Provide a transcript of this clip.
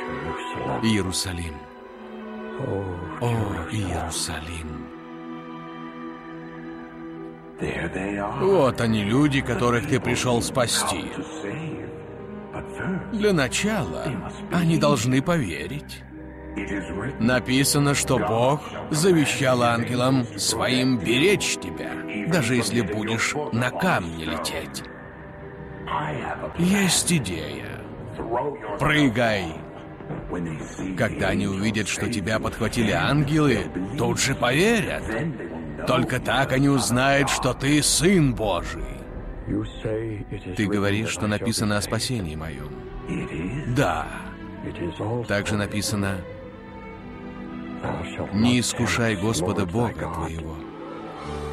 Иерусалим. О, Иерусалим. Вот они, люди, которых ты пришел спасти. Для начала они должны поверить. Написано, что Бог завещал ангелам своим беречь тебя, даже если будешь на камне лететь. Есть идея. Прыгай. Когда они увидят, что тебя подхватили ангелы, тут же поверят. Только так они узнают, что ты Сын Божий. Ты говоришь, что написано о спасении моем. Да. Также написано: «Не искушай Господа Бога твоего».